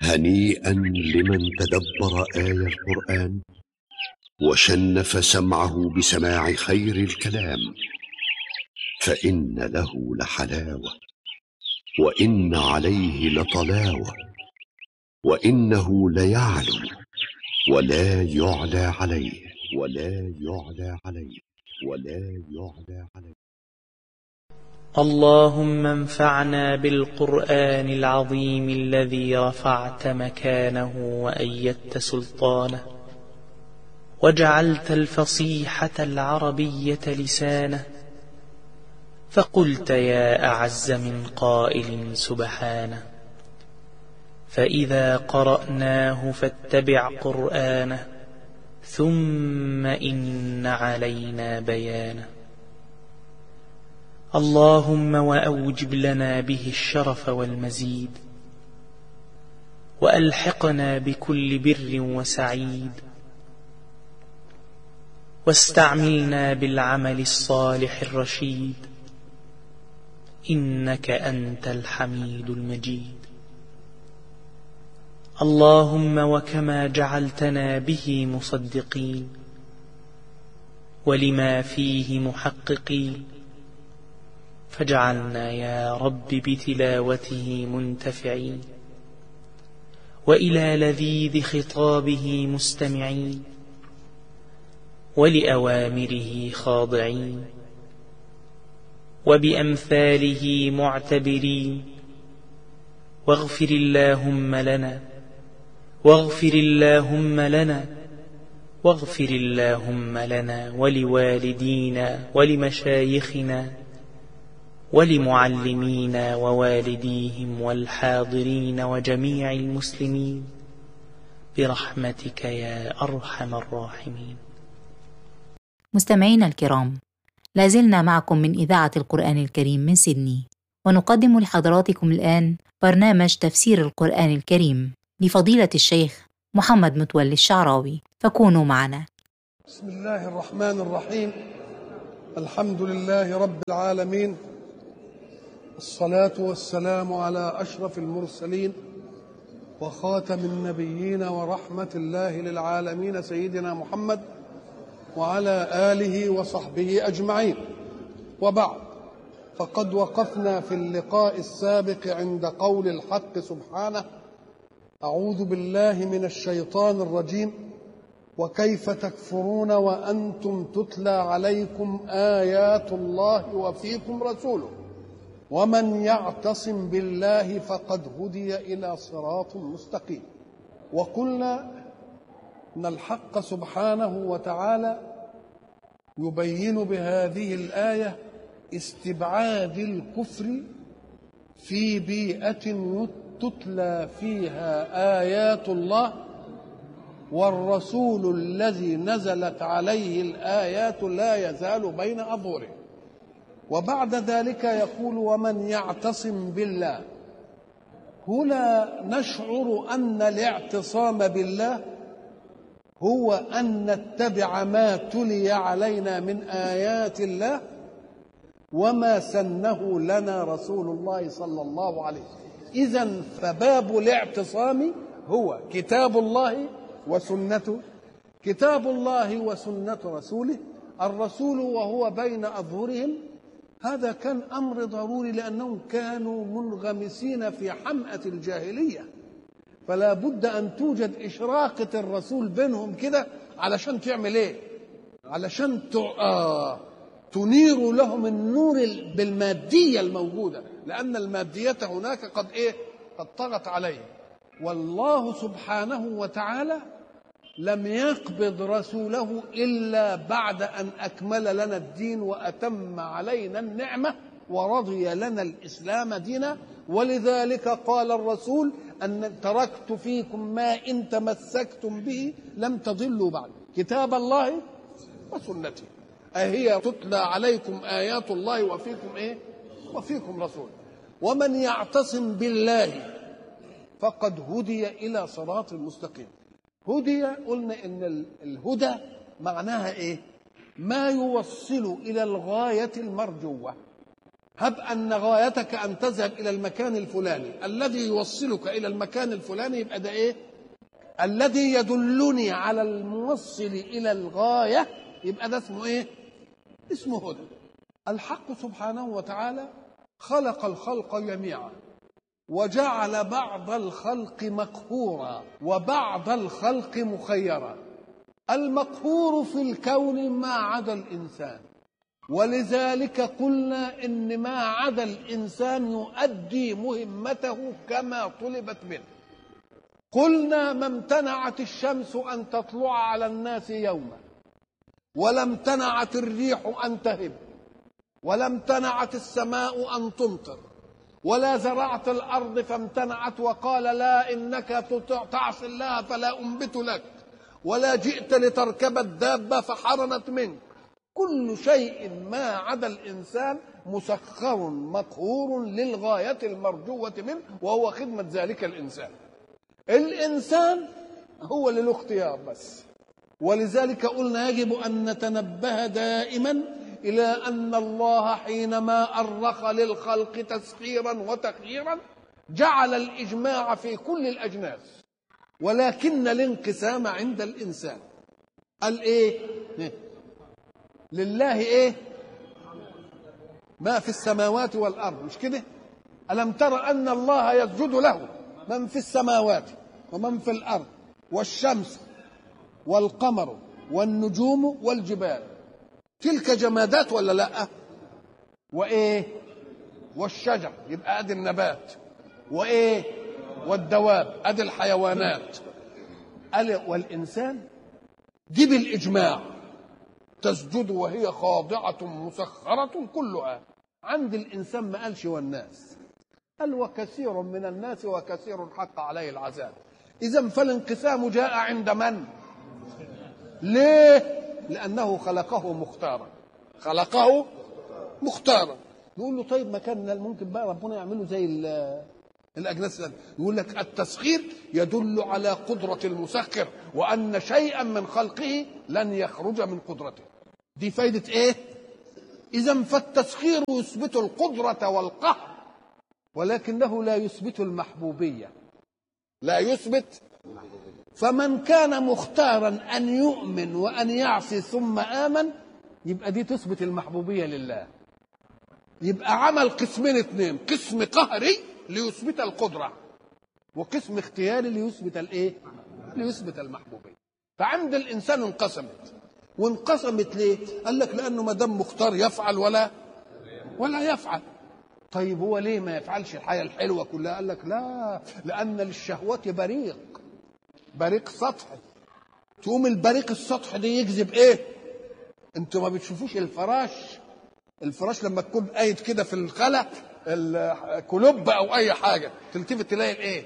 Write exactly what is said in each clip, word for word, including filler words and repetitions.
هنيئا لمن تدبر آي القرآن وشنف سمعه بسماع خير الكلام، فإن له لحلاوة وإن عليه لطلاوة، وإنه ليعلو ولا يعلى عليه ولا يعلى عليه ولا يعلى عليه. اللهم انفعنا بالقرآن العظيم الذي رفعت مكانه وأيدت سلطانه، وجعلت الفصيحة العربية لسانه، فقلت يا أعز من قائل سبحانه. فإذا قرأناه فاتبع قرآنه، ثم إن علينا بيانه. اللهم وأوجب لنا به الشرف والمزيد، وألحقنا بكل بر وسعيد، واستعملنا بالعمل الصالح الرشيد، إنك أنت الحميد المجيد. اللهم وكما جعلتنا به مصدقين ولما فيه محققين، فاجعلنا يا رب بتلاوته منتفعين، وإلى لذيذ خطابه مستمعين، ولأوامره خاضعين، وبأمثاله معتبرين. واغفر اللهم لنا واغفر اللهم لنا واغفر اللهم لنا ولوالدينا ولمشايخنا ولمعلمينا ووالديهم والحاضرين وجميع المسلمين برحمتك يا أرحم الراحمين. مستمعينا الكرام، لازلنا معكم من إذاعة القرآن الكريم من سيدني، ونقدم لحضراتكم الآن برنامج تفسير القرآن الكريم لفضيلة الشيخ محمد متولي الشعراوي، فكونوا معنا. بسم الله الرحمن الرحيم. الحمد لله رب العالمين، الصلاة والسلام على أشرف المرسلين وخاتم النبيين ورحمة الله للعالمين سيدنا محمد وعلى آله وصحبه أجمعين، وبعد، فقد وقفنا في اللقاء السابق عند قول الحق سبحانه: أعوذ بالله من الشيطان الرجيم، وكيف تكفرون وأنتم تتلى عليكم آيات الله وفيكم رسوله ومن يعتصم بالله فقد هدي إلى صراط مستقيم. وقلنا أن الحق سبحانه وتعالى يبين بهذه الآية استبعاد الكفر في بيئة تتلى فيها آيات الله، والرسول الذي نزلت عليه الآيات لا يزال بين أظهره. وبعد ذلك يقول: ومن يعتصم بالله. هنا نشعر أن الاعتصام بالله هو أن نتبع ما تلي علينا من آيات الله وما سنه لنا رسول الله صلى الله عليه وسلم. إذن فباب الاعتصام هو كتاب الله وسنته، كتاب الله وسنة رسوله. الرسول وهو بين أظهرهم، هذا كان أمر ضروري لأنهم كانوا منغمسين في حمأة الجاهلية، فلا بد أن توجد إشراقة الرسول بينهم كده علشان تعمل إيه؟ علشان تنير لهم النور بالمادية الموجودة، لأن المادية هناك قد إيه؟ قد طغت عليه. والله سبحانه وتعالى لم يقبض رسوله إلا بعد أن أكمل لنا الدين وأتم علينا النعمة ورضي لنا الإسلام دينا. ولذلك قال الرسول: أن تركت فيكم ما إن تمسكتم به لم تضلوا بعد، كتاب الله وسنتي. أهي تتلى عليكم آيات الله وفيكم إيه؟ وفيكم رسول. ومن يعتصم بالله فقد هدي إلى صراط مستقيم. هدي، قلنا إن الهدى معناها إيه؟ ما يوصل إلى الغاية المرجوة. هب أن غايتك أن تذهب إلى المكان الفلاني، الذي يوصلك إلى المكان الفلاني يبقى ده إيه؟ الذي يدلني على الموصل إلى الغاية يبقى ده اسمه إيه؟ اسمه هدى. الحق سبحانه وتعالى خلق الخلق جميعا، وجعل بعض الخلق مقهورا وبعض الخلق مخيرا. المقهور في الكون ما عدا الإنسان، ولذلك قلنا إن ما عدا الإنسان يؤدي مهمته كما طلبت منه. قلنا ما امتنعت الشمس أن تطلع على الناس يوما، ولا امتنعت الريح أن تهب، ولا امتنعت السماء أن تمطر، ولا زرعت الأرض فامتنعت وقال لا إنك تعصي الله فلا أنبت لك، ولا جئت لتركب الدابة فحرمت منك. كل شيء ما عدا الإنسان مسخر مقهور للغاية المرجوة منه، وهو خدمة ذلك الإنسان. الإنسان هو اللي له اختيار بس. ولذلك قلنا يجب أن نتنبه دائما إلى أن الله حينما أرخ للخلق تسخيرا وتخييرا جعل الإجماع في كل الأجناس، ولكن الانقسام عند الإنسان. قال إيه؟ لله إيه؟ ما في السماوات والأرض، مش كده؟ ألم تر أن الله يسجد له من في السماوات ومن في الأرض والشمس والقمر والنجوم والجبال، تلك جمادات ولا لا؟ وإيه؟ والشجر، يبقى أدي النبات، وإيه؟ والدواب، أدي الحيوانات. قال والإنسان دي بالإجماع تسجد وهي خاضعة مسخرة كلها. عند الإنسان ما قالش والناس، قال وكثير من الناس وكثير حق عليه العذاب. إذن فالانقسام جاء عند من؟ ليه؟ لأنه خلقه مختارا، خلقه مختارا. نقول له طيب ما كان ممكن بقى ربنا يعمله زي الأجناس؟ يقول لك التسخير يدل على قدرة المسخر، وأن شيئا من خلقه لن يخرج من قدرته. دي فايدة إيه؟ إذن فالتسخير يثبت القدرة والقهر، ولكنه لا يثبت المحبوبية، لا يثبت. فمن كان مختارا أن يؤمن وأن يعصي ثم آمن، يبقى دي تثبت المحبوبية لله. يبقى عمل قسمين اثنين، قسم قهري ليثبت القدرة، وقسم اختياري ليثبت الايه؟ ليثبت المحبوبية. فعند الإنسان انقسمت. وانقسمت ليه؟ قال لك لأنه ما دام مختار يفعل ولا ولا يفعل. طيب هو ليه ما يفعلش الحياة الحلوة كلها؟ قال لك لا، لأن للشهوة بريق، بريق سطحي. تقوم البريق السطحي دي يجذب ايه؟ انتوا ما بتشوفوش الفراش؟ الفراش لما تكون قايد كده في الخلا الكلوب او اي حاجه، تلتفت تلاقي الايه؟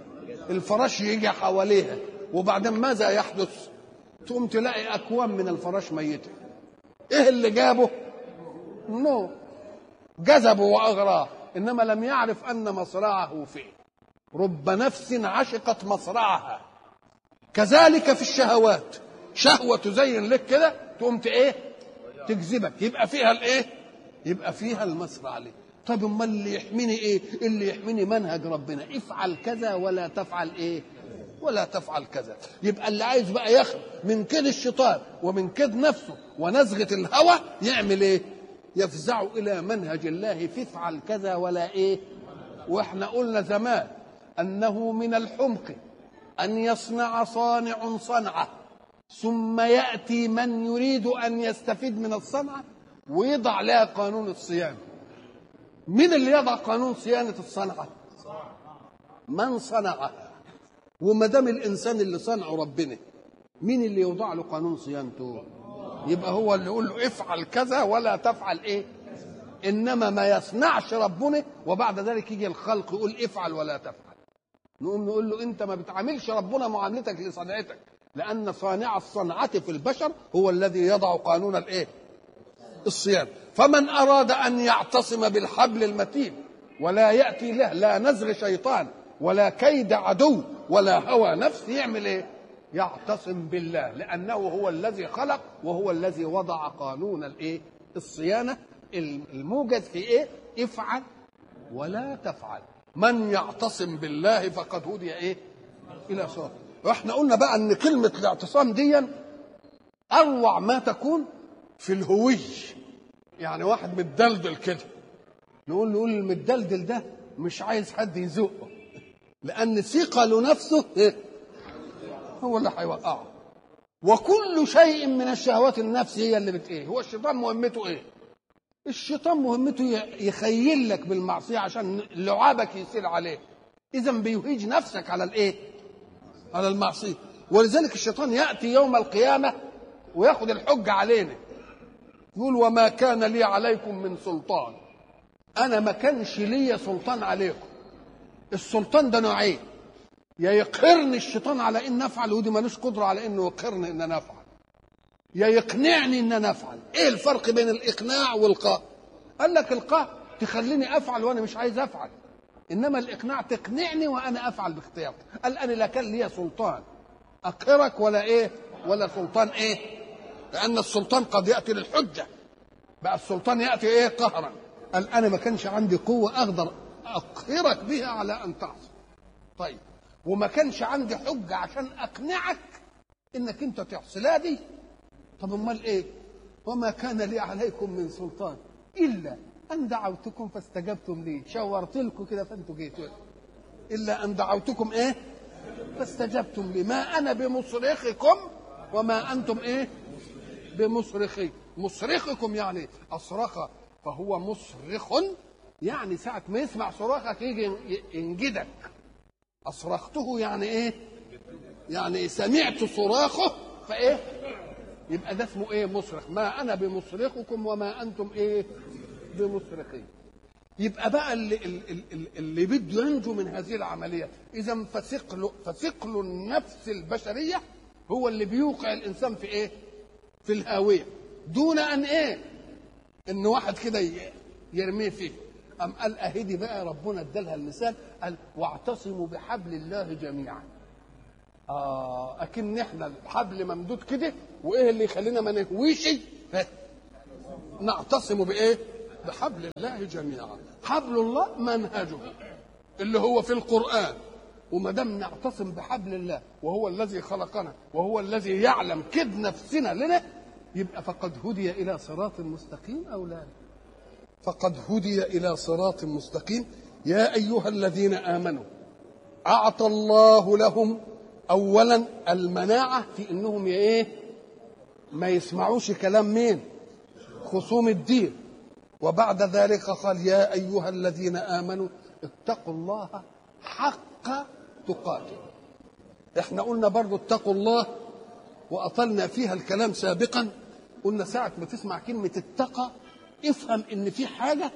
الفراش يجي حواليها، وبعدين ماذا يحدث؟ تقوم تلاقي اكوام من الفراش ميته. ايه اللي جابه؟ نو جذبه واغراه، انما لم يعرف ان مصرعه فيه. رب نفس عشقت مصرعها. كذلك في الشهوات، شهوه تزين لك كده تقوم ايه؟ تجذبك، يبقى فيها الايه؟ يبقى فيها المصرع ليه. طيب امال اللي يحميني ايه؟ اللي يحميني منهج ربنا، افعل كذا ولا تفعل ايه؟ ولا تفعل كذا. يبقى اللي عايز بقى ياخد من كيد الشيطان ومن كيد نفسه ونزغه الهوى يعمل ايه؟ يفزع الى منهج الله، فافعل كذا ولا ايه؟ واحنا قلنا زمان انه من الحمق ان يصنع صانع صنعه ثم ياتي من يريد ان يستفيد من الصنعه ويضع لها قانون الصيانه. من اللي يضع قانون صيانه الصنعه؟ من صنعها. وما دام الانسان اللي صنعه ربنا، مين اللي يوضع له قانون صيانته؟ يبقى هو اللي يقول له افعل كذا ولا تفعل ايه. انما ما يصنعش ربنا وبعد ذلك يجي الخلق يقول افعل ولا تفعل، نقوم نقول له انت ما بتعاملش ربنا معاملتك لصنعتك، لان صانع الصنعه في البشر هو الذي يضع قانون الايه؟ الصيانه. فمن اراد ان يعتصم بالحبل المتين ولا ياتي له لا نزغ شيطان ولا كيد عدو ولا هوى نفس، يعمل ايه؟ يعتصم بالله، لانه هو الذي خلق وهو الذي وضع قانون الايه؟ الصيانه الموجز في ايه؟ افعل ولا تفعل. من يعتصم بالله فقد هدي ايه الى صراط. واحنا قلنا بقى ان كلمه الاعتصام دي اروع ما تكون في الهوي. يعني واحد متدلدل كده، نقول له المتدلدل ده مش عايز حد يزقه، لان ثقل نفسه هو اللي هيوقعه. وكل شيء من الشهوات النفس هي اللي بت ايه. هو الشيطان مهمته ايه؟ الشيطان مهمته يخيل لك بالمعصيه عشان لعابك يسير عليه. اذا بيهيج نفسك على الايه؟ على المعصيه. ولذلك الشيطان ياتي يوم القيامه وياخد الحجه علينا، يقول وما كان لي عليكم من سلطان. انا ما كانش لي سلطان عليكم. السلطان ده نوعين، يا يقهرني الشيطان على ان افعل، ودي مالوش قدره على انه يقهرني ان انا افعل، يا يقنعني ان انا افعل. ايه الفرق بين الاقناع والقهر؟ قال لك القهر تخليني افعل وانا مش عايز افعل، انما الاقناع تقنعني وانا افعل باختيار. قال انا لا كان لي سلطان اقهرك ولا ايه ولا سلطان ايه، لان السلطان قد ياتي للحجه، بقى السلطان ياتي ايه قهرا. قال انا ما كانش عندي قوه اقدر اقهرك بها على ان تعصي. طيب وما كانش عندي حجه عشان اقنعك انك انت تعصي، لا دي. طب امال ايه؟ وما كان لي عليكم من سلطان الا ان دعوتكم فاستجبتم لي. شورت لكم كده فانتوا جيتوا. الا ان دعوتكم ايه فاستجبتم لي. ما انا بمصرخكم وما انتم ايه بمصرخي. مصرخكم يعني اصرخ فهو مصرخ، يعني ساعه ما يسمع صراخك يجي ينجدك. اصرخته يعني ايه؟ يعني سمعت صراخه فايه؟ يبقى ده اسمه ايه؟ مصرخ. ما انا بمصرخكم وما انتم ايه بمصرخين. يبقى بقى اللي, اللي, اللي بده ينجو من هذه العمليه، اذا فثقل فثقل النفس البشريه هو اللي بيوقع الانسان في ايه؟ في الهاويه، دون ان ايه؟ ان واحد كده يرميه فيه. ام قال اهدي بقى ربنا ادالها المثال، قال واعتصموا بحبل الله جميعا. اه اكن احنا الحبل ممدود كده، وايه اللي يخلينا ما نهويش؟ نعتصم بايه؟ بحبل الله جميعا. حبل الله منهجه اللي هو في القرآن، وما دام نعتصم بحبل الله وهو الذي خلقنا وهو الذي يعلم كد نفسنا لنا، يبقى فقد هدي الى صراط مستقيم او لا؟ فقد هدي الى صراط مستقيم. يا ايها الذين امنوا اعطى الله لهم اولا المناعه في انهم ايه؟ ما يسمعوش كلام مين؟ خصوم الدين. وبعد ذلك قال يا ايها الذين امنوا اتقوا الله حق تقاته. احنا قلنا برضو اتقوا الله واطلنا فيها الكلام سابقا. قلنا ساعه ما تسمع كلمه اتقى افهم ان في حاجه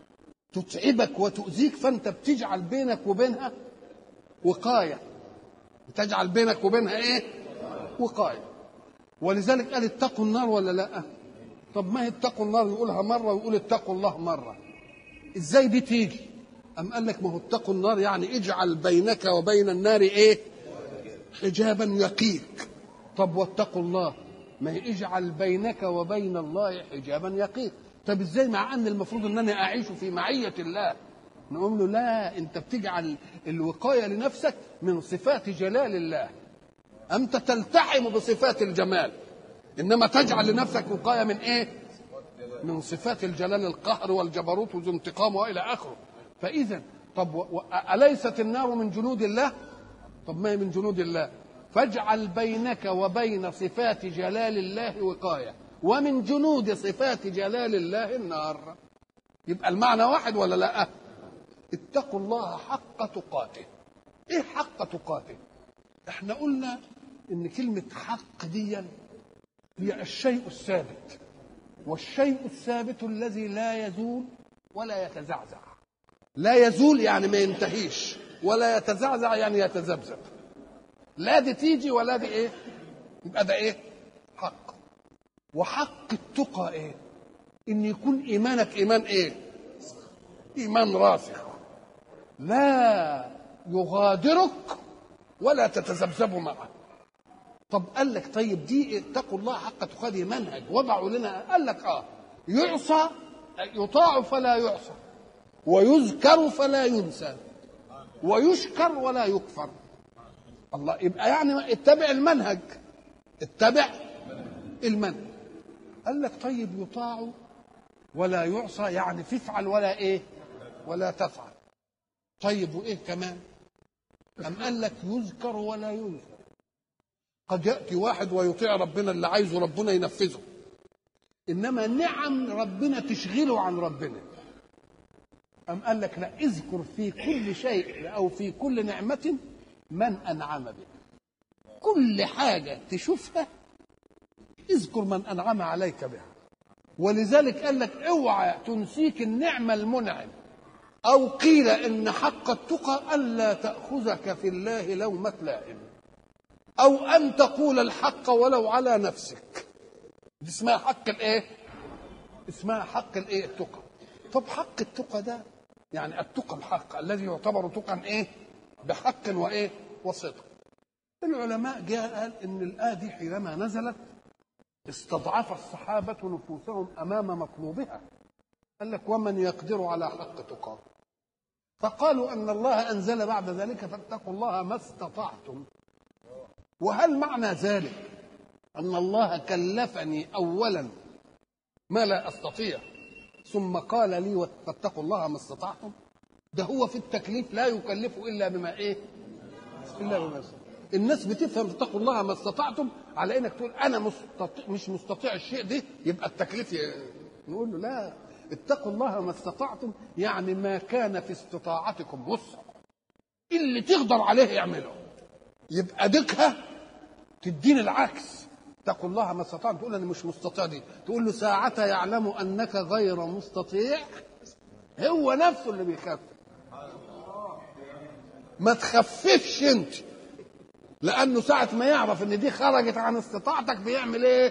تتعبك وتؤذيك، فانت بتجعل بينك وبينها وقايه، بتجعل بينك وبينها ايه؟ وقايه. ولذلك قال اتقوا النار ولا لا؟ طب ما هي اتقوا النار يقولها مره ويقول اتقوا الله مره، ازاي دي تيجي؟ ام قال لك ما هو اتقوا النار يعني اجعل بينك وبين النار ايه؟ حجابا يقيك. طب واتقوا الله ما هي اجعل بينك وبين الله حجابا يقيك. طب ازاي مع ان المفروض ان انا اعيش في معيه الله؟ نقول له لا، انت بتجعل الوقايه لنفسك من صفات جلال الله، انت تلتحم بصفات الجمال، انما تجعل لنفسك وقايه من ايه؟ من صفات الجلال، القهر والجبروت وذو انتقام والى اخره. فاذا طب اليست النار من جنود الله؟ طب ما هي من جنود الله. فاجعل بينك وبين صفات جلال الله وقايه، ومن جنود صفات جلال الله النار. يبقى المعنى واحد ولا لا؟ اتقوا الله حق تقاته. ايه حق تقاته؟ احنا قلنا ان كلمه حق دي هي الشيء الثابت، والشيء الثابت الذي لا يزول ولا يتزعزع. لا يزول يعني ما ينتهيش، ولا يتزعزع يعني يتذبذب. لا دي تيجي ولا دي ايه؟ يبقى ده ايه؟ حق. وحق التقى ايه؟ ان يكون ايمانك ايمان ايه؟ ايمان راسخ لا يغادرك ولا تتذبذب معه. طب قال لك طيب دي اتقوا الله حق تقاته منهج وضعوا لنا. قال لك اه يعصى يطاع فلا يعصى، ويذكر فلا ينسى ويشكر ولا يكفر. الله، يبقى يعني اتبع المنهج، اتبع المنهج. قال لك طيب يطاع ولا يعصى، يعني تفعل ولا ايه ولا تفعل. طيب وايه كمان؟ أم قال لك يذكر ولا ينذر. قد يأتي واحد ويطيع ربنا، اللي عايزه ربنا ينفذه، إنما نعم ربنا تشغله عن ربنا. أم قال لك لا، اذكر في كل شيء أو في كل نعمة من أنعم بها. كل حاجة تشوفها اذكر من أنعم عليك بها. ولذلك قال لك اوعى تنسيك النعمة المنعم. أو قيل إن حق التقى ألا تأخذك في الله لومة لائم، أو أن تقول الحق ولو على نفسك. دي اسمها حق الإيه؟ اسمها حق الإيه؟ التقى. طب حق التقى ده يعني التقى الحق الذي يعتبر تقى إيه؟ بحق وإيه؟ وصدق. العلماء جاء قال إن الآية دي حينما نزلت استضعف الصحابة نفوسهم أمام مطلوبها. قال لك ومن يقدر على حق تقى، فقالوا أن الله أنزل بعد ذلك فاتقوا الله ما استطعتم. وهل معنى ذلك أن الله كلفني أولا ما لا أستطيع ثم قال لي فاتقوا الله ما استطعتم؟ ده هو في التكليف لا يكلف إلا بما إيه؟ إلا بما استطاع. الناس بتفهم اتقوا الله ما استطعتم على إنك تقول أنا مستطيع مش مستطيع الشيء ده يبقى التكليف ي... نقول له لا، اتقوا الله ما استطعتم يعني ما كان في استطاعتكم وسع، اللي تقدر عليه اعمله. يبقى ديكها تدين العكس، اتقوا الله ما استطعتم. تقول انا مش مستطيع دي، تقول له ساعة يعلم انك غير مستطيع هو نفسه اللي بيخفف. ما تخففش انت، لانه ساعة ما يعرف ان دي خرجت عن استطاعتك بيعمل ايه؟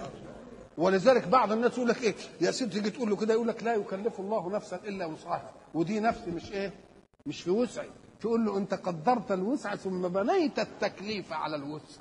ولذلك بعض الناس يقول لك ايه يا سيدي، تيجي تقول له كده يقول لك لا يكلف الله نفسا الا وسعها، ودي نفسي مش ايه؟ مش في وسعي. تقول له انت قدرت الوسع ثم بنيت التكليف على الوسع.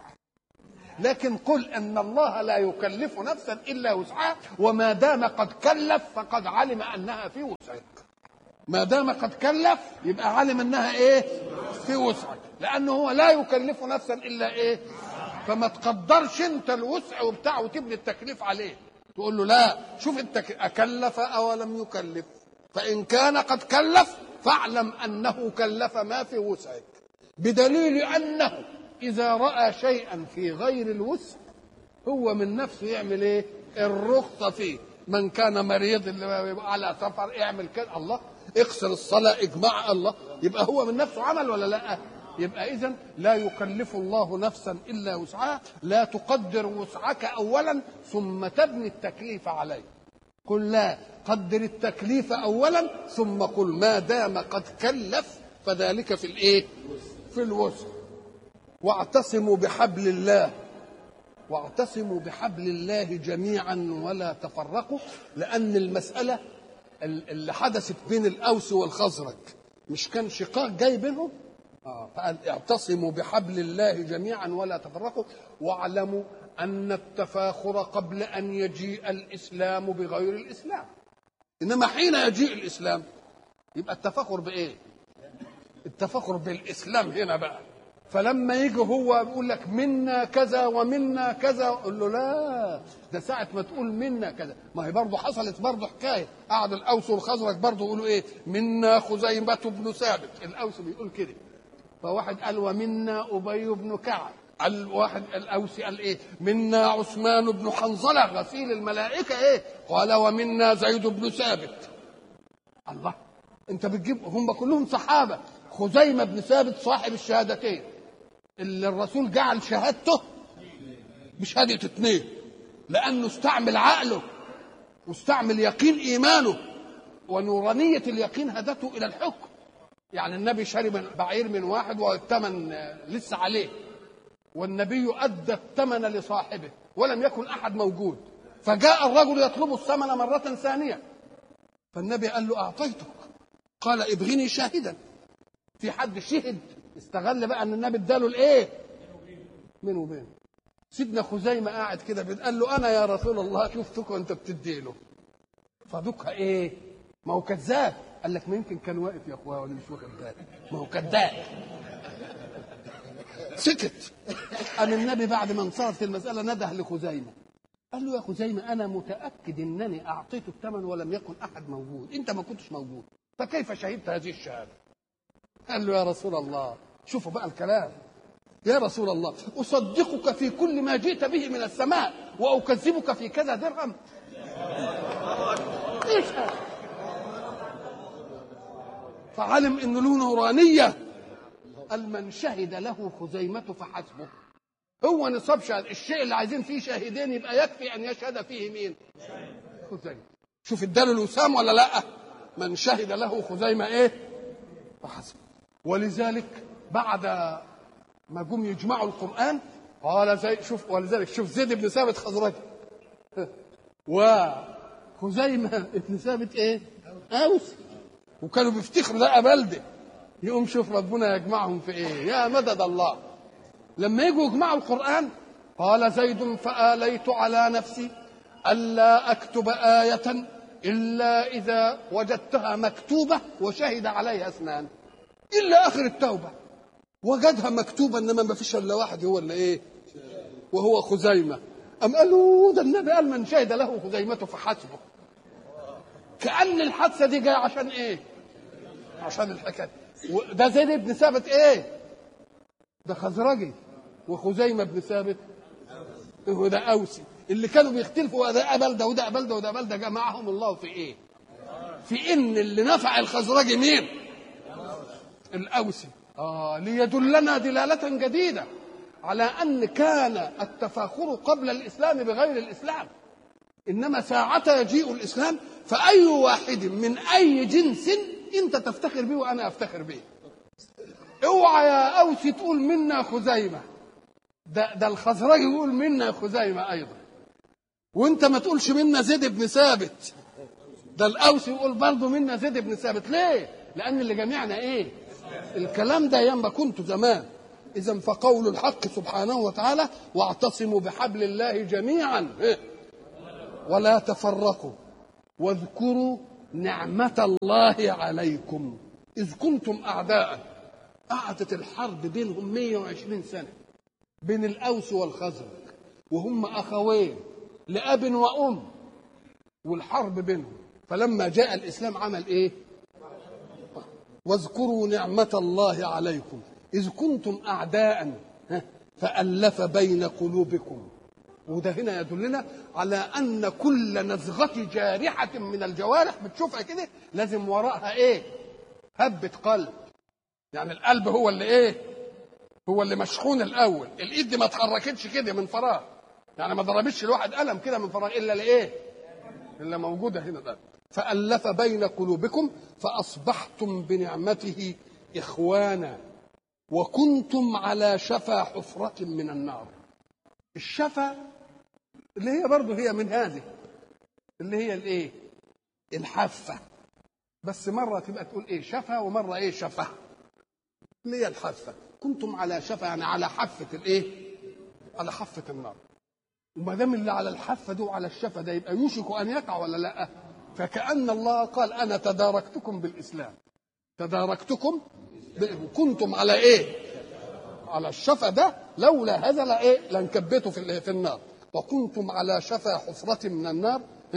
لكن قل ان الله لا يكلف نفسا الا وسعها، وما دام قد كلف فقد علم انها في وسعك. ما دام قد كلف يبقى علم انها ايه؟ في وسعك، لانه هو لا يكلف نفسا الا ايه؟ فما تقدرش انت الوسع وبتاع وتبني التكليف عليه. تقول له لا، شوف انت اكلف او لم يكلف، فان كان قد كلف فاعلم انه كلف ما في وسعك، بدليل انه اذا راى شيئا في غير الوسع هو من نفسه يعمل ايه؟ الرخصه فيه. من كان مريض اللي على سفر اعمل كده، الله اقصر الصلاه اجمع، الله يبقى هو من نفسه عمل ولا لا؟ يبقى إذن لا يكلف الله نفسا إلا وسعها. لا تقدر وسعك أولا ثم تبني التكليف عليه. قل لا، قدر التكليف أولا ثم قل ما دام قد كلف فذلك في الإيه؟ في الوسع. واعتصموا بحبل الله واعتصموا بحبل الله جميعا ولا تفرقوا، لأن المسألة اللي حدثت بين الأوس والخزرج مش كان شقاق جاي بينهم؟ آه. فقال اعتصموا بحبل الله جميعا ولا تفرقوا، واعلموا أن التفاخر قبل أن يجيء الإسلام بغير الإسلام. إنما حين يجيء الإسلام يبقى التفاخر بإيه؟ التفاخر بالإسلام هنا بقى. فلما يجي هو يقول لك منا كذا ومنا كذا، قل له لا، ده ساعة ما تقول منا كذا. ما هي برضه حصلت برضه حكاية، قعد الأوس والخزرج برضه يقولوا إيه؟ منا خزيمة بن ثابت، الأوس بيقول كده. فواحد قال ومنا أبي بن كعب، الواحد الأوسي قال إيه؟ منا عثمان بن حنظلة غسيل الملائكة إيه؟ قال ومنا زيد بن ثابت. الله، أنت بتجيب هم كلهم صحابة. خزيمة بن ثابت صاحب الشهادتين اللي الرسول جعل شهادته بشهادة اتنين، لأنه استعمل عقله واستعمل يقين إيمانه، ونورانية اليقين هدته إلى الحكم. يعني النبي شرب بعير من واحد والثمن لسه عليه، والنبي أدى الثمن لصاحبه ولم يكن أحد موجود، فجاء الرجل يطلب الثمن مرة ثانية، فالنبي قال له أعطيتك، قال ابغني شاهدا. في حد شهد استغل بقى أن النبي اداله الإيه؟ من وبين. سيدنا خزيمة قاعد كده قال له أنا يا رسول الله شفتك وأنت بتديله، فدكها إيه؟ ما هو كذاب، قال لك ما يمكن كان واقف يا اخويا ولا مش واخد باله، ما هو كذاب. سكت. قام النبي بعد ما انصرفت المساله نده لخزيمه قال له يا خزيمه انا متاكد انني اعطيت الثمن ولم يكن احد موجود، انت ما كنتش موجود، فكيف شهدت هذه الشهاده؟ قال له يا رسول الله، شوفوا بقى الكلام، يا رسول الله اصدقك في كل ما جئت به من السماء واكذبك في كذا درهم؟ ايش هذا؟ فعلم انه له نورانيه. قال من شهد له خزيمه فحسبه. هو نصاب شهد الشيء اللي عايزين فيه شاهدين يبقى يكفي ان يشهد فيه مين؟ خزيمه. شوف اداله الوسام ولا لا؟ من شهد له خزيمه ايه؟ فحسبه. ولذلك بعد ما جم يجمعوا القران قال زي شوف، ولذلك شوف زيد بن ثابت خزرجي وخزيمه ابن ثابت ايه؟ اوس، وكانوا بيفتخروا ده بلده. يقوم شوف ربنا يجمعهم في ايه؟ يا مدد الله. لما يجوا يجمعوا القرآن قال زيد فآليت على نفسي ألا أكتب آية إلا إذا وجدتها مكتوبة وشهد عليها اثنان، إلا آخر التوبة وجدها مكتوبة إنما ما فيش إلا واحد هو اللي إيه؟ وهو خزيمة. أم قالوا ده النبي قال من شهد له خزيمة فحسبه. كأن الحادثة دي جاية عشان إيه؟ عشان الحكاية. ده زيد بن ثابت إيه؟ ده خزرجي، وخزيمة بن ثابت هو ده أوسي. اللي كانوا بيختلفوا ده أبل ده وده أبل ده وده أبل ده جمعهم الله في إيه؟ في إن اللي نفع الخزرجي مين؟ الأوسي. آه ليدلنا دلالة جديدة على أن كان التفاخر قبل الإسلام بغير الإسلام، إنما ساعة يجيء الإسلام فأي واحد من أي جنس أنت تفتخر به وأنا أفتخر به. اوعى يا أوسي تقول منا خزيمة، ده ده الخزرجي يقول منا خزيمة أيضا، وأنت ما تقولش منا زيد بن ثابت، ده الأوسي يقول برضه منا زيد بن ثابت. ليه؟ لأن اللي جميعنا إيه؟ الكلام ده ياما كنت زمان. إذا فقول الحق سبحانه وتعالى واعتصموا بحبل الله جميعا ولا تفرقوا واذكروا نعمة الله عليكم إذ كنتم أعداء. قعدت الحرب بينهم مئة وعشرين سنة بين الأوس والخزرج، وهم أخوين لأب وأم، والحرب بينهم. فلما جاء الإسلام عمل إيه؟ واذكروا نعمة الله عليكم إذ كنتم أعداء فألف بين قلوبكم. وده هنا يدلنا على أن كل نزغة جارحة من الجوارح بتشوفها كده لازم وراءها إيه؟ هبة قلب. يعني القلب هو اللي إيه؟ هو اللي مشحون الأول. الإيد ما اتحركتش كده من فراغ، يعني ما ضربتش الواحد قلم كده من فراغ إلا لإيه؟ إلا موجودة هنا ده. فألف بين قلوبكم فأصبحتم بنعمته إخوانا وكنتم على شفا حفرة من النار. الشفا اللي هي برضه هي من هذه اللي هي الايه؟ الحافة، بس مرة تبقى تقول ايه؟ شفا، ومرة ايه؟ شفا، اللي هي الحافة. كنتم على شفا يعني على حافة الايه؟ على حافة النار. وما دام اللي على الحافة ده وعلى الشفا ده يبقى يوشك أن يقع ولا لا؟ فكأن الله قال أنا تداركتكم بالإسلام، تداركتكم كنتم على ايه؟ على الشفا ده، لولا هذا لا ايه؟ لانكبتوا في في النار. وكنتم على شفا حفرة من النار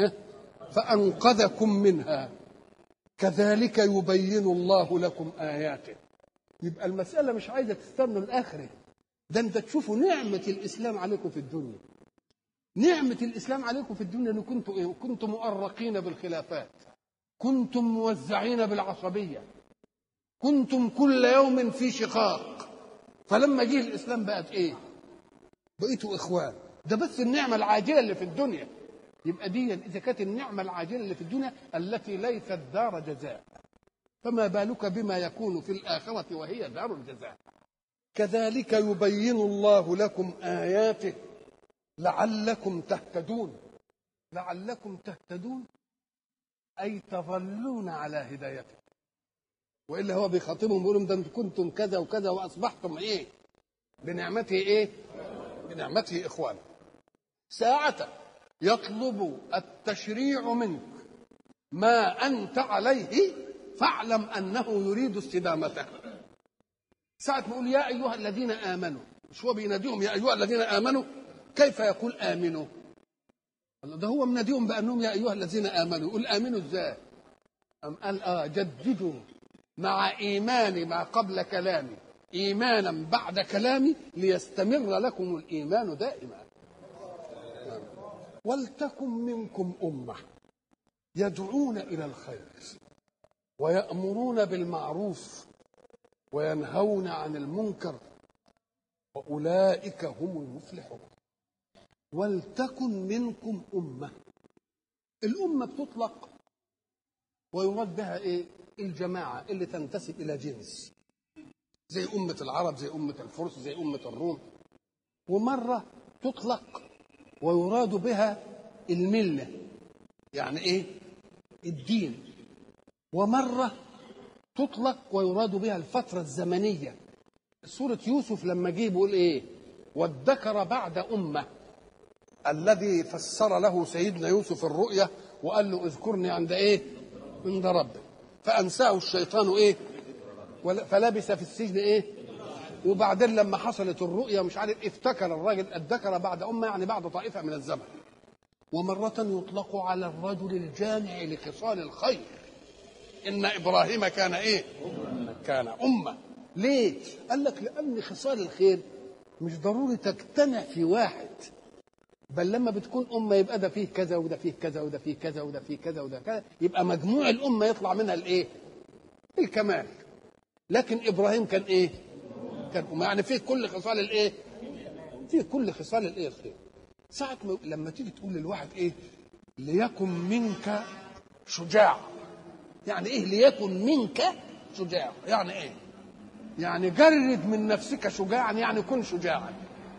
فأنقذكم منها كذلك يبين الله لكم آياته. يبقى المسألة مش عايزة تستنوا الآخرة، ده انت تشوفوا نعمة الإسلام عليكم في الدنيا. نعمة الإسلام عليكم في الدنيا أن كنتم إيه؟ كنتم مؤرقين بالخلافات، كنتم موزعين بالعصبية، كنتم كل يوم في شقاق. فلما جه الإسلام بقت إيه؟ بقيتوا إخوان. ده بس النعمة العاجلة اللي في الدنيا. يبقى دي إذا كانت النعمة العاجلة اللي في الدنيا التي ليست دار جزاء، فما بالك بما يكون في الآخرة وهي دار الجزاء. كذلك يبين الله لكم آياته لعلكم تهتدون. لعلكم تهتدون أي تظلون على هدايته. وإلا هو بيخاطبهم بيقول لهم ده انتم كنتم كذا وكذا وأصبحتم إيه؟ بنعمته إيه؟ بنعمته إخوانا. ساعة يطلب التشريع منك ما أنت عليه فاعلم أنه يريد استدامتها. ساعة ما يقول يا أيها الذين آمنوا، مش هو بيناديهم يا أيها الذين آمنوا؟ كيف يقول آمنوا؟ ده هو مناديهم بأنهم يا أيها الذين آمنوا، يقول آمنوا إزاي؟ أم قال آه جددوا مع إيماني ما قبل كلامي إيمانا بعد كلامي ليستمر لكم الإيمان دائما. ولتكن منكم أمة يدعون إلى الخير ويأمرون بالمعروف وينهون عن المنكر وأولئك هم المفلحون. ولتكن منكم أمة، الأمة بتطلق ويراد بها إيه؟ الجماعة اللي تنتسب إلى جنس، زي أمة العرب، زي أمة الفرس، زي أمة الروم. ومرة تطلق ويراد بها الملة، يعني إيه؟ الدين. ومرة تطلق ويراد بها الفترة الزمنية. سورة يوسف لما جه بيقول إيه؟ وادكر بعد أمة، الذي فسر له سيدنا يوسف الرؤيا وقال له اذكرني عند إيه؟ عند ربك، فأنساه الشيطان إيه؟ فلبث في السجن إيه؟ وبعدين لما حصلت الرؤيا مش عارف افتكر الراجل ادكر بعد أمة، يعني بعد طائفة من الزمن. ومرة يطلق على الرجل الجامع لخصال الخير، إن إبراهيم كان إيه؟ كان أمة. ليه؟ قال لك لأن خصال الخير مش ضروري تجتمع في واحد، بل لما بتكون أمة يبقى ده فيه كذا وده فيه كذا وده فيه كذا وده فيه كذا وده كذا، يبقى مجموع الأمة يطلع منها الإيه؟ الكمال. لكن إبراهيم كان إيه؟ كان أمة، يعني فيه كل خصال الإيه؟ فيه كل خصال الإيه؟ الخير. ساعة لما تيجي تقول للواحد إيه؟ ليكن منك شجاع، يعني إيه ليكن منك شجاع؟ يعني إيه؟ يعني جرد من نفسك شجاعا، يعني كن شجاعا.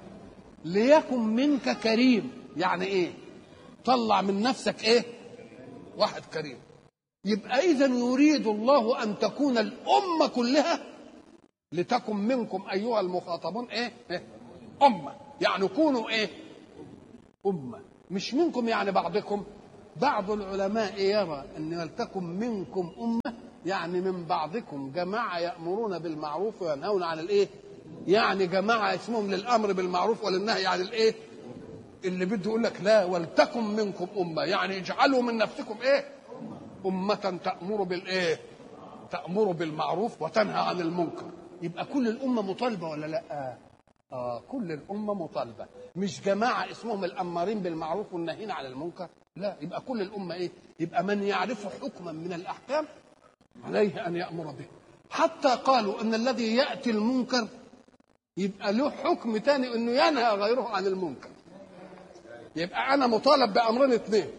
ليكن منك كريم، يعني إيه؟ طلع من نفسك إيه؟ واحد كريم. يبقى إذا يريد الله أن تكون الأمة كلها، لتكن منكم أيها المخاطبون إيه؟ إيه؟ أمة، يعني كونوا إيه؟ أمة، مش منكم يعني بعضكم. بعض العلماء يرى أن ولتكن منكم أمة يعني من بعضكم جماعة يأمرون بالمعروف وينهون عن الإيه؟ يعني جماعة اسمهم للأمر بالمعروف وللنهي عن الإيه؟ اللي بده يقول لك لا، ولتكن منكم أمة يعني اجعلوا من نفسكم إيه؟ أمة تأمر بالإيه؟ تأمر بالمعروف وتنهى عن المنكر. يبقى كل الأمة مطالبة ولا لا؟ آه كل الأمة مطالبة، مش جماعة اسمهم الأمارين بالمعروف والناهين عن المنكر، لا، يبقى كل الأمة إيه؟ يبقى من يعرف حكما من الأحكام عليه أن يأمر به. حتى قالوا أن الذي يأتي المنكر يبقى له حكم تاني أنه ينهى غيره عن المنكر. يبقى أنا مطالب بأمرين اثنين،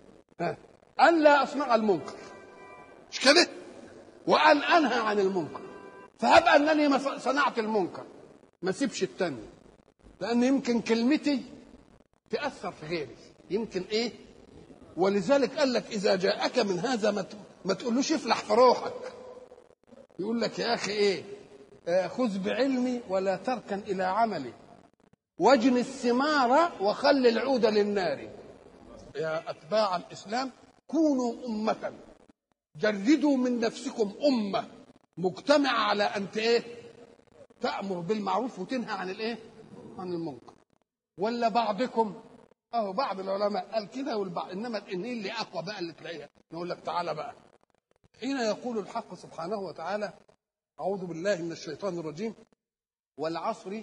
أن لا أصنع المنكر، مش كده؟ وأن أنهى عن المنكر. فهب أنني ما صنعت المنكر ما سيبش التاني، لأن يمكن كلمتي تأثر في غيري، يمكن إيه؟ ولذلك قال لك إذا جاءك من هذا ما ما تقولوش افلح في روحك، يقول لك يا أخي إيه؟ آه خذ بعلمي ولا تركن إلى عملي، واجن الثمار وخل العود للنار. يا أتباع الإسلام كونوا أمة، جردوا من نفسكم أمة مجتمعة على أن إيه؟ تأمر بالمعروف وتنهى عن الإيه؟ عن المنكر. ولا بعضكم أهو بعض العلماء قال كده والبعض، إنما الإنين اللي أقوى بقى اللي تلاقيها. نقول لك تعالى بقى، حين يقول الحق سبحانه وتعالى أعوذ بالله من الشيطان الرجيم والعصر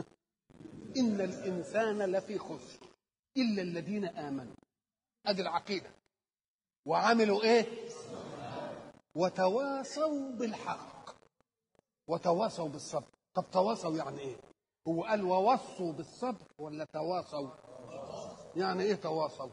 إن الإنسان لفي خسر إلا الذين آمنوا، أدي العقيدة، وعملوا إيه؟ وتواصوا بالحق وتواصوا بالصبر. طب تواصوا يعني إيه؟ هو قال ووصوا بالصبر ولا تواصوا؟ يعني إيه تواصوا؟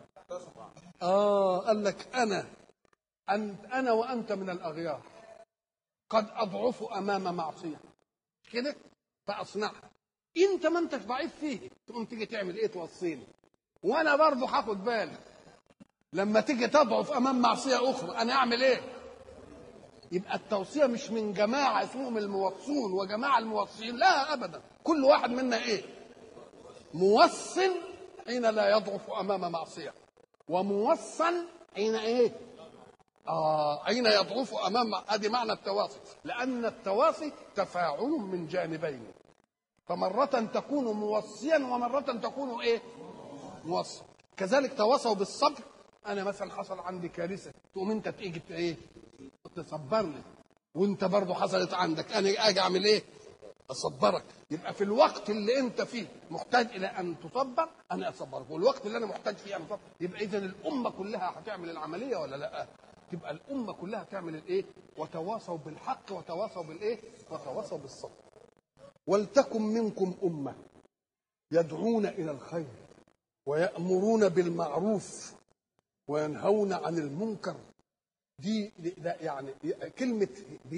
آه قال لك أنا أنت أنا وأنت من الأغيار، قد أضعف أمام معصية كده فأصنعها، أنت ما أنتش ضعيف فيه، تقوم تيجي تعمل إيه؟ توصيني، وأنا برضه هاخد بالي لما تيجي تضعف أمام معصية أخرى أنا أعمل إيه؟ يبقى التوصية مش من جماعة اسمهم الموصون وجماعة الموصين، لا أبدا، كل واحد منا إيه؟ موصل حين لا يضعف أمام معصية، وموصل حين إيه؟ آه أين يضعف أمام، هذه معنى التواصي، لأن التواصي تفاعل من جانبين، فمرة تكون موصيا ومرة تكون إيه؟ موصي. كذلك تواصوا بالصبر. أنا مثلا حصل عندي كارثة، تقوم أنت تيجي إيه؟ تصبرني، وأنت برضو حصلت عندك، أنا أجي أعمل إيه؟ أصبرك. يبقى في الوقت اللي أنت فيه محتاج إلى أن تصبر أنا أصبرك، والوقت اللي أنا محتاج فيه أنا أصبر. يبقى إذن الأمة كلها هتعمل العملية ولا لأ؟ تبقى الأمة كلها تعمل الإيه؟ وتواصوا بالحق وتواصوا بالإيه؟ وتواصوا بالصبر. ولتكن منكم أمة يدعون إلى الخير ويأمرون بالمعروف وينهون عن المنكر. دي يعني كلمة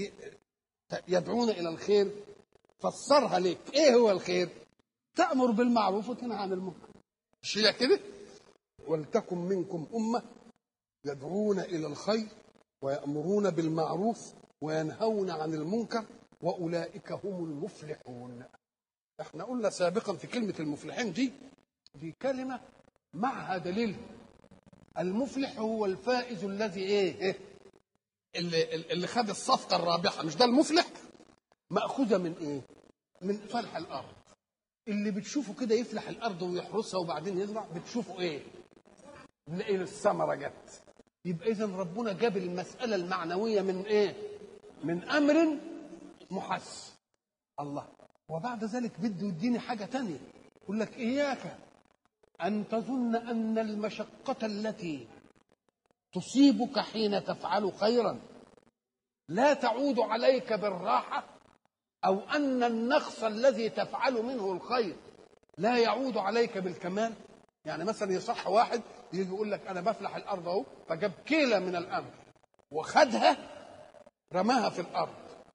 يدعون إلى الخير فسرها ليك. إيه هو الخير؟ تأمر بالمعروف وتنهى عن المنكر، مش هي كده؟ ولتكن منكم أمة يدعون إلى الخير ويأمرون بالمعروف وينهون عن المنكر وأولئك هم المفلحون. احنا قلنا سابقا في كلمة المفلحين دي دي كلمة معها دليل. المفلح هو الفائز الذي ايه, إيه؟ اللي, اللي خد الصفقة الرابحة، مش ده المفلح؟ مأخوذة من ايه؟ من فلح الأرض. اللي بتشوفه كده يفلح الأرض ويحرسها وبعدين يزرع، بتشوفه ايه؟ نلاقي الثمرة جت. يبقى إذا ربنا جاب المسألة المعنوية من ايه؟ من أمر محس. الله. وبعد ذلك بده يديني حاجة تانية، يقول لك إياك أن تظن أن المشقة التي تصيبك حين تفعل خيرا لا تعود عليك بالراحة، أو أن النقص الذي تفعل منه الخير لا يعود عليك بالكمال. يعني مثلا يصح واحد يجي يقول لك أنا بفلح الأرض أهو، فجاب كيلة من الأمر وخدها رماها في الأرض.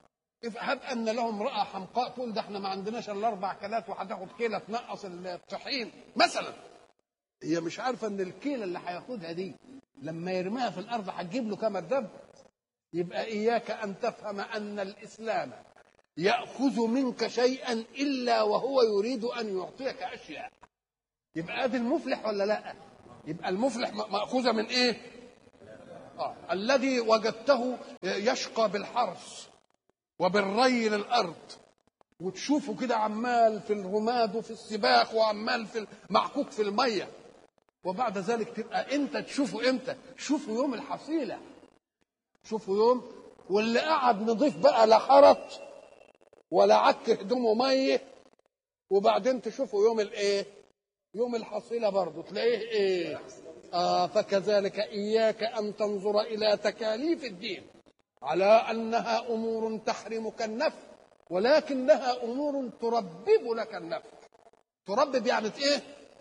هب أن لهم امرأة حمقاء تقول ده احنا ما عندناش الا اربع كيلات وهتاخد كيلة تنقص الطحين مثلا. هي مش عارفة ان الكيلة اللي هياخدها دي لما يرميها في الارض هتجيب له كام الدب. يبقى اياك ان تفهم ان الاسلام يأخذ منك شيئا الا وهو يريد ان يعطيك اشياء. يبقى ادي المفلح ولا لا؟ يبقى المفلح مأخوذة من ايه؟ آه. الذي وجدته يشقى بالحرث وبالري للأرض، وتشوفه كده عمال في الرماد وفي السباخ وعمال في معكوك في المية، وبعد ذلك تبقى انت تشوفه امتى؟ شوفه يوم الحصيلة، شوفه يوم. واللي قعد نضيف بقى لا حرط ولا عك هدومه مية، وبعدين تشوفه يوم الايه؟ يوم الحصيلة برضه تلاقيه ايه؟ آه فكذلك إياك أن تنظر إلى تكاليف الدين على أنها أمور تحرمك النفع، ولكنها أمور تربب لك النفع. تربب يعني إيه؟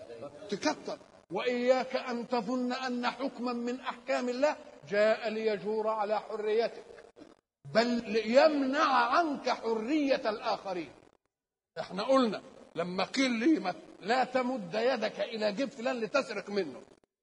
تكتر. وإياك أن تظن أن حكما من أحكام الله جاء ليجور على حريتك، بل ليمنع عنك حرية الآخرين. احنا قلنا لما قيل لي لا تمد يدك إلى جيب فلان لتسرق منه،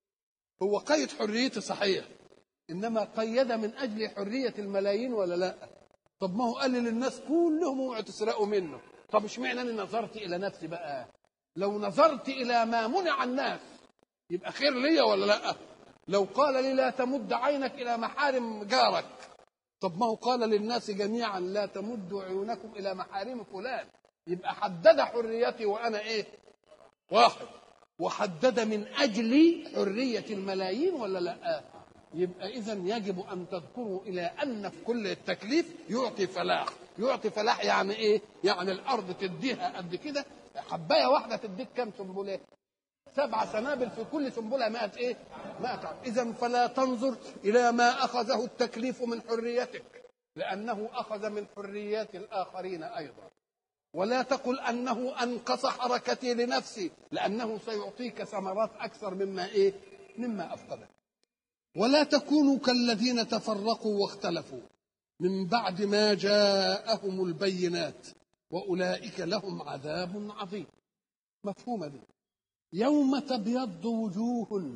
هو قيد حريتي صحيح، إنما قيد من أجل حرية الملايين ولا لا؟ طب ما هو قال للناس كلهم اوعوا تسرقوا منه. طب اشمعنى أنا نظرت إلى نفسي بقى؟ لو نظرت إلى ما منع الناس يبقى خير ليا ولا لا؟ لو قال لي لا تمد عينك إلى محارم جارك، طب ما هو قال للناس جميعا لا تمدوا عيونكم إلى محارم فلان، يبقى حدد حريتي وأنا إيه؟ واحد. وحدد من أجل حرية الملايين ولا لا؟ يبقى إذن يجب أن تذكروا إلى أن في كل التكليف يعطي فلاح. يعطي فلاح يعني إيه؟ يعني الأرض تديها قد كده، حباية واحدة تديك كم سنبلة؟ سبع سنابل في كل سنبلة مائة إيه؟ مائة عام. إذن فلا تنظر إلى ما أخذه التكليف من حريتك، لأنه أخذ من حريات الآخرين أيضا. ولا تقل أنه أنقص حركتي لنفسي، لأنه سيعطيك ثمرات أكثر مما إيه؟ مما أفقده. ولا تكونوا كالذين تفرقوا واختلفوا من بعد ما جاءهم البينات وأولئك لهم عذاب عظيم. مفهومة دي؟ يوم تبيض وجوه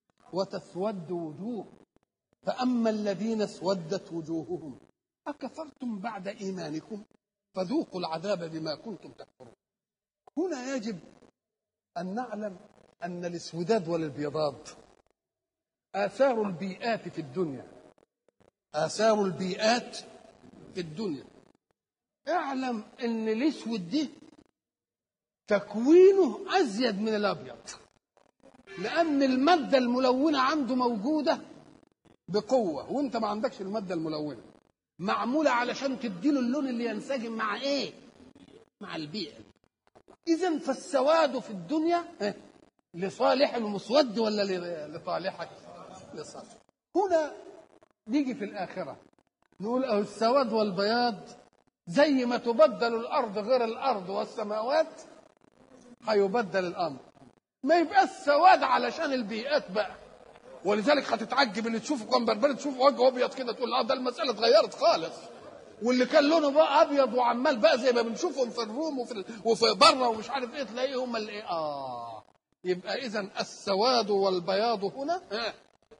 وتسود وجوه، فأما الذين اسودت وجوههم أكفرتم بعد إيمانكم فذوقوا العذاب بما كنتم تكفرون. هنا يجب أن نعلم أن الاسوداد والابيضاد آثار البيئات في الدنيا. آثار البيئات في الدنيا. اعلم ان الاسود ده تكوينه ازيد من الابيض، لان الماده الملونه عنده موجوده بقوه، وانت ما عندكش الماده الملونه، معموله علشان تديله اللون اللي ينسجم مع ايه؟ مع البيئه. اذا فالسواد في الدنيا لصالح المسود ولا لصالحك؟ لصالح. هنا نيجي في الاخره نقول أو السواد والبياض زي ما تبدل الارض غير الارض والسماوات هيبدل الامر، ما يبقى السواد علشان البيئات بقى. ولذلك هتتعجب اللي تشوفه كان بربري تشوفه وجهه ابيض كده تقول اه ده المساله اتغيرت خالص، واللي كان لونه بقى ابيض وعمال بقى زي ما بنشوفهم في الروم وفي وفي بره ومش عارف ايه تلاقيه هم اللي ايه اه يبقى اذا السواد والبياض هنا اه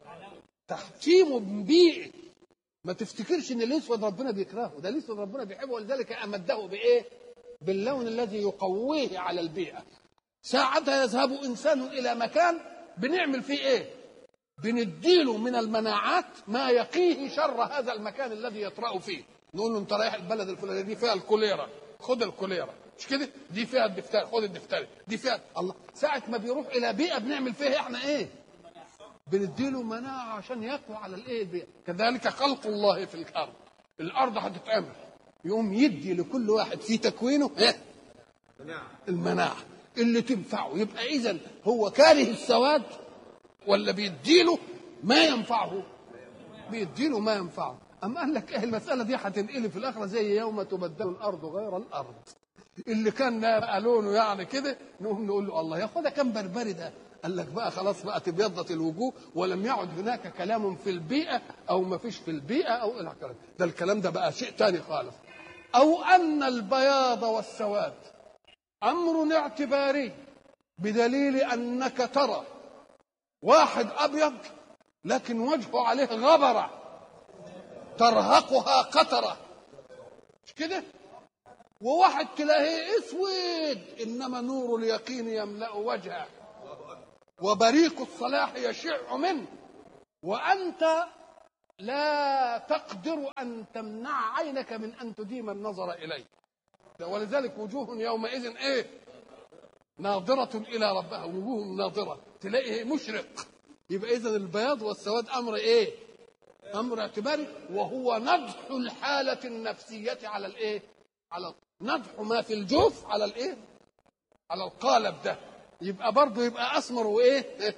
تحكيم بيئي. ما تفتكرش ان الاسود ربنا بيكرهه، ده الاسود ربنا بيحبه، ولذلك امده بايه؟ باللون الذي يقويه على البيئه. ساعتها يذهب انسان الى مكان بنعمل فيه ايه؟ بنديله من المناعات ما يقيه شر هذا المكان الذي يطرأ فيه. نقول له انت رايح البلد الفلانيه دي فيها الكوليرا، خد الكوليرا، مش كده؟ دي فيها الدفتري، خد الدفتري، دي فيها الله. ساعه ما بيروح الى بيئه بنعمل فيها احنا ايه؟ بنديله مناعه عشان يقوى على الايه البيئه. كذلك خلق الله في الارض، الارض هتتعمل يقوم يدي لكل واحد في تكوينه ايه؟ المناعه اللي تنفعه. يبقى اذا هو كاره السواد ولا بيديله ما ينفعه؟ بيديله ما ينفعه. أم قال لك ايه المساله دي هتنقلب في الاخره زي يوم تبدل الارض غير الارض. اللي كان بقى لونه يعني كده نقوم نقول له الله ياخدها كم بربري ده. قال لك بقى خلاص بقى تبيضت الوجوه ولم يعد هناك كلام في البيئه او ما فيش في البيئه او الى اخره. ده الكلام ده بقى شيء ثاني خالص. او ان البياض والسواد امر اعتباري بدليل انك ترى واحد ابيض لكن وجهه عليه غبره ترهقها قطره، مش كده؟ وواحد تلاقيه اسود انما نور اليقين يملا وجهه وبريق الصلاح يشع منه، وانت لا تقدر ان تمنع عينك من ان تديم النظر اليه. ولذلك وجوه يومئذ ايه؟ ناظرة الى ربها، وجوه ناظرة تلاقيه مشرق. يبقى اذا البياض والسواد امر ايه؟ امر اعتباري، وهو نضح الحالة النفسية على الايه؟ على نضح ما في الجوف على الايه؟ على القالب ده. يبقى برضه يبقى اسمر وايه؟ إيه؟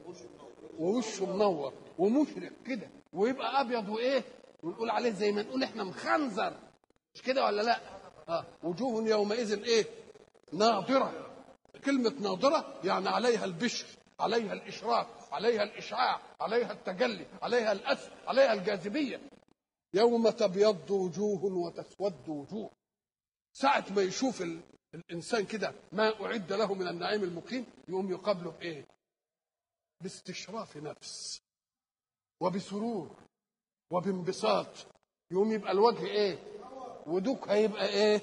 ووشه منور ومشرق كده، ويبقى ابيض وايه؟ ونقول عليه زي ما نقول احنا مخنزر، مش كده ولا لا؟ اه وجوه يومئذ ايه؟ ناظرة. كلمة ناظرة يعني عليها البشر، عليها الإشراق، عليها الإشعاع، عليها التجلي، عليها الأثر، عليها الجاذبية. يوم تبيض وجوه وتسود وجوه. ساعة ما يشوف ال... الإنسان كده ما أعد له من النعيم المقيم يقوم يقابله بإيه؟ باستشراف نفس وبسرور وبانبساط. يقوم يبقى الوجه إيه؟ ودوك هيبقى إيه؟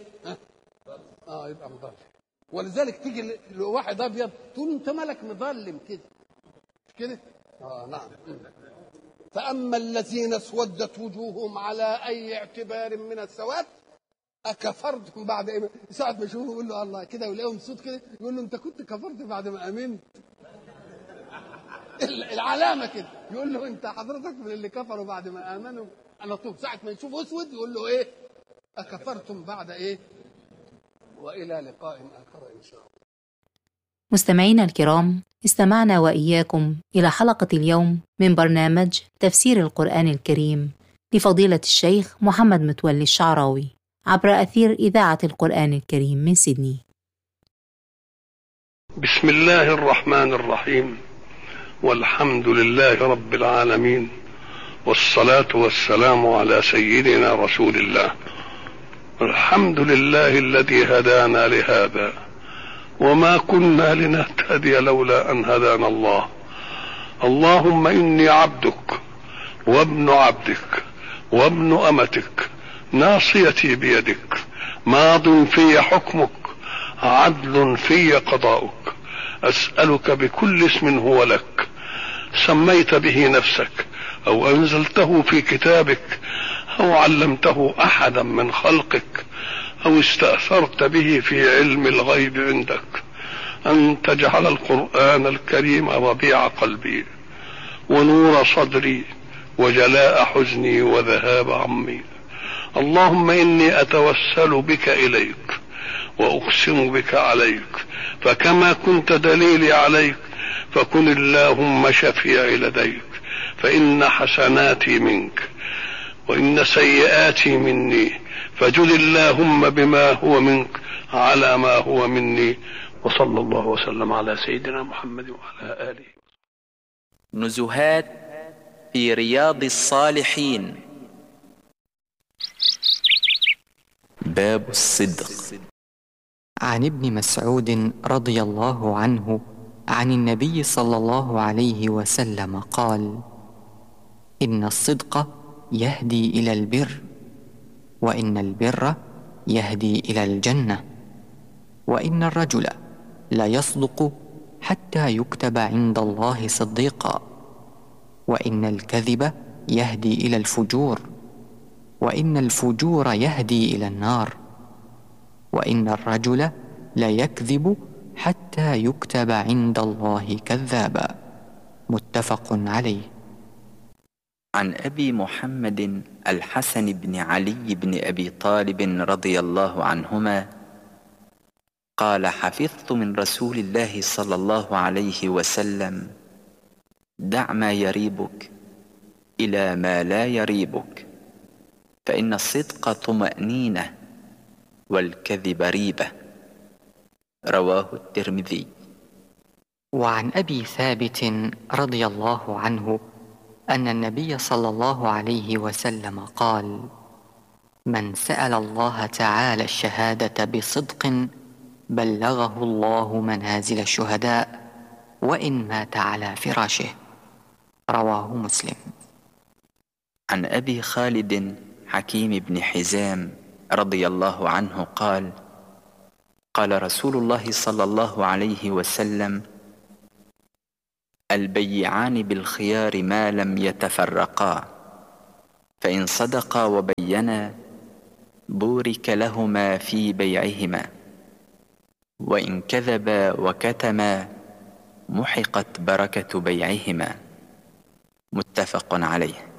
آه يبقى مضلم. ولذلك تيجي لواحد أبيض تقول أنت مالك مظلم كده، مش كده؟ آه نعم. فأما الذين اسودت وجوههم على أي اعتبار من السواد أكفرتم بعد إيمان. ساعة ما يشوفوا يقول له الله كده ويلاقيهم صوت كده يقول له أنت كنت كفرت بعد ما آمنت. العلامة كده يقول له أنت حضرتك من اللي كفروا بعد ما آمنوا. أنا طول ساعة ما يشوف أسود يقول له إيه؟ أكفرتم بعد إيه؟ وإلى لقاء آخر إن شاء الله. مستمعينا الكرام، استمعنا وإياكم إلى حلقة اليوم من برنامج تفسير القرآن الكريم لفضيلة الشيخ محمد متولي الشعراوي عبر أثير إذاعة القرآن الكريم من سيدني. بسم الله الرحمن الرحيم، والحمد لله رب العالمين، والصلاة والسلام على سيدنا رسول الله. الحمد لله الذي هدانا لهذا وما كنا لنهتدي لولا أن هدانا الله. اللهم إني عبدك وابن عبدك وابن أمتك، ناصيتي بيدك، ماض في حكمك، عدل في قضاؤك. أسألك بكل اسم هو لك سميت به نفسك أو أنزلته في كتابك أو علمته أحدا من خلقك أو استأثرت به في علم الغيب عندك أن تجعل القرآن الكريم ربيع قلبي ونور صدري وجلاء حزني وذهاب عمي. اللهم إني أتوسل بك إليك وأقسم بك عليك، فكما كنت دليلي عليك فكن اللهم شفيعي لديك، فإن حسناتي منك وإن سيئاتي مني، فجد اللهم بما هو منك على ما هو مني. وصلى الله وسلم على سيدنا محمد وعلى آله. نزهات في رياض الصالحين. باب الصدق. عن ابن مسعود رضي الله عنه عن النبي صلى الله عليه وسلم قال: إن الصدق يهدي إلى البر، وإن البر يهدي إلى الجنة، وإن الرجل لا يصدق حتى يكتب عند الله صديقا، وإن الكذب يهدي إلى الفجور، وإن الفجور يهدي إلى النار، وإن الرجل لا يكذب حتى يكتب عند الله كذابا. متفق عليه. عن أبي محمد الحسن بن علي بن أبي طالب رضي الله عنهما قال: حفظت من رسول الله صلى الله عليه وسلم: دع ما يريبك إلى ما لا يريبك، فإن الصدق طمأنينة والكذب ريبة. رواه الترمذي. وعن أبي ثابت رضي الله عنه أن النبي صلى الله عليه وسلم قال: من سأل الله تعالى الشهادة بصدق بلغه الله منازل الشهداء وإن مات على فراشه. رواه مسلم. عن أبي خالد حكيم بن حزام رضي الله عنه قال: قال رسول الله صلى الله عليه وسلم: البيعان بالخيار ما لم يتفرقا، فإن صدقا وبينا بورك لهما في بيعهما، وإن كذبا وكتما محقت بركة بيعهما. متفق عليه.